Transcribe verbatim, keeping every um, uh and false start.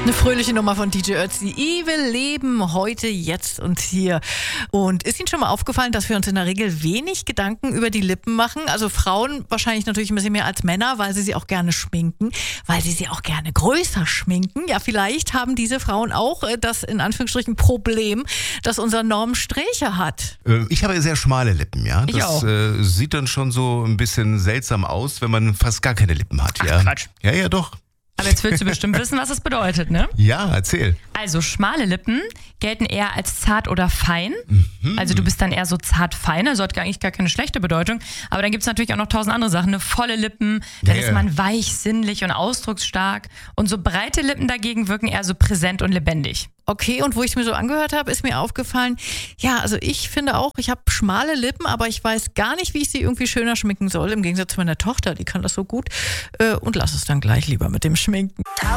Eine fröhliche Nummer von D J Ötzi. Evil Leben, heute, jetzt und hier. Und ist Ihnen schon mal aufgefallen, dass wir uns in der Regel wenig Gedanken über die Lippen machen? Also Frauen wahrscheinlich natürlich ein bisschen mehr als Männer, weil sie sie auch gerne schminken, weil sie sie auch gerne größer schminken. Ja, vielleicht haben diese Frauen auch äh, das in Anführungsstrichen Problem, dass unser Norm Strähche hat. Äh, Ich habe sehr schmale Lippen, ja. Ich Das auch. äh, sieht dann schon so ein bisschen seltsam aus, wenn man fast gar keine Lippen hat. Ach, ja. Quatsch. Ja, ja, doch. Aber jetzt willst du bestimmt wissen, was es bedeutet, ne? Ja, erzähl. Also schmale Lippen gelten eher als zart oder fein. Mhm. Also du bist dann eher so zart-fein, also hat eigentlich gar keine schlechte Bedeutung. Aber dann gibt es natürlich auch noch tausend andere Sachen. Eine volle Lippen, dann Ja, ist ja. man weich, sinnlich und ausdrucksstark. Und so breite Lippen dagegen wirken eher so präsent und lebendig. Okay, und wo ich es mir so angehört habe, ist mir aufgefallen, ja, also ich finde auch, ich habe schmale Lippen, aber ich weiß gar nicht, wie ich sie irgendwie schöner schminken soll. Im Gegensatz zu meiner Tochter, die kann das so gut. Äh, und lass es dann gleich lieber mit dem Schminken.